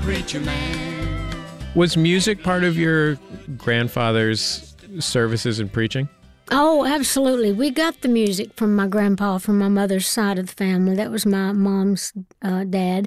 Preacher Man. Was music part of your grandfather's services and preaching? Oh, absolutely. We got the music from my grandpa, from my mother's side of the family. That was my mom's dad.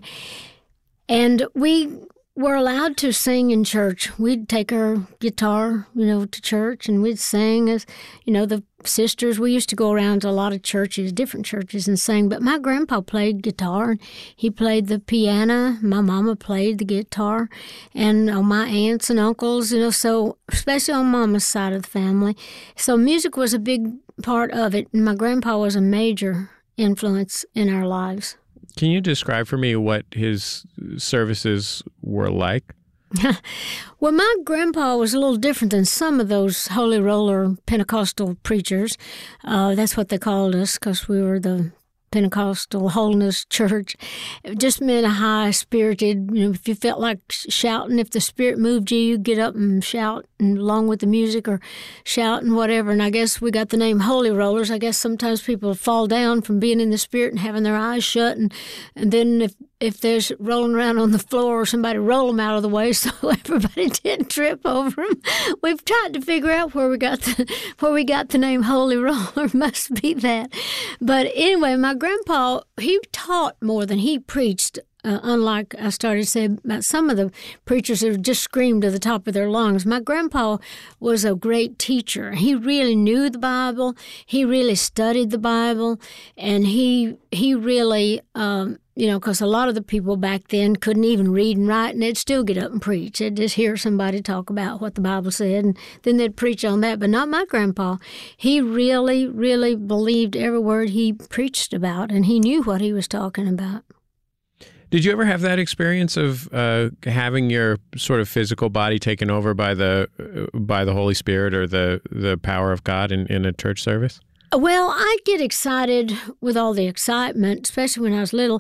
And we were allowed to sing in church. We'd take our guitar, to church, and we'd sing as, the sisters. We used to go around to a lot of churches, different churches, and sing. But my grandpa played guitar, and he played the piano. My mama played the guitar, and my aunts and uncles, so especially on mama's side of the family. So music was a big part of it, and my grandpa was a major influence in our lives. Can you describe for me what his services were like? Well, my grandpa was a little different than some of those Holy Roller Pentecostal preachers. That's what they called us because we were the Pentecostal Holiness Church. It just meant a high-spirited, if you felt like shouting, if the Spirit moved you, you'd get up and shout and along with the music or shout and whatever. And I guess we got the name Holy Rollers. I guess sometimes people fall down from being in the Spirit and having their eyes shut. And then if there's rolling around on the floor or somebody roll them out of the way so everybody didn't trip over them. We've tried to figure out where we got the name Holy Roller. Must be that. But anyway, my grandpa, he taught more than he preached. Unlike I started to say about some of the preachers who just screamed to the top of their lungs. My grandpa was a great teacher. He really knew the Bible. He really studied the Bible. And he really, because a lot of the people back then couldn't even read and write, and they'd still get up and preach. They'd just hear somebody talk about what the Bible said, and then they'd preach on that. But not my grandpa. He really, really believed every word he preached about, and he knew what he was talking about. Did you ever have that experience of having your sort of physical body taken over by the Holy Spirit or the power of God in a church service? Well, I get excited with all the excitement, especially when I was little.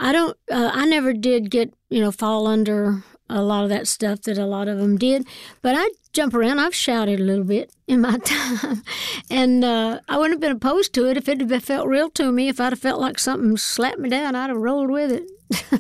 I never did get, fall under a lot of that stuff that a lot of them did, but I jump around. I've shouted a little bit in my time, and I wouldn't have been opposed to it if it had felt real to me. If I'd have felt like something slapped me down, I'd have rolled with it.